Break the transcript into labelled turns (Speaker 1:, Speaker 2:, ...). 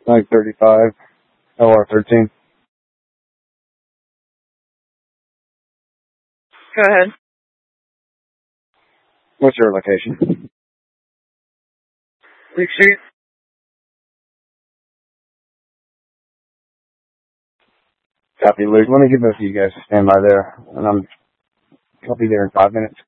Speaker 1: 935 LR13.
Speaker 2: Go ahead.
Speaker 1: What's your location?
Speaker 2: Leak Street.
Speaker 1: Copy, Luke. Let me get both of you guys to stand by there, and I'll be there in 5 minutes.